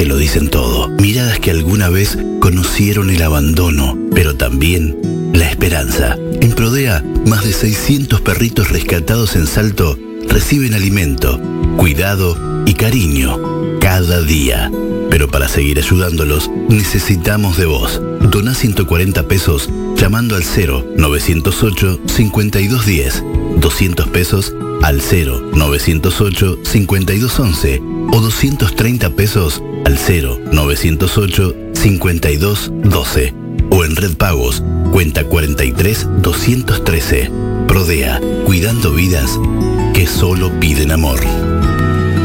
que lo dicen todo. Miradas que alguna vez conocieron el abandono, pero también la esperanza. En Prodea, más de 600 perritos rescatados en Salto reciben alimento, cuidado y cariño cada día. Pero para seguir ayudándolos, necesitamos de vos. Doná 140 pesos llamando al 0908-5210, 200 pesos al 0908-5211 o 230 pesos al 0908-5212 o en Red Pagos, cuenta 43-213. Prodea, cuidando vidas que solo piden amor.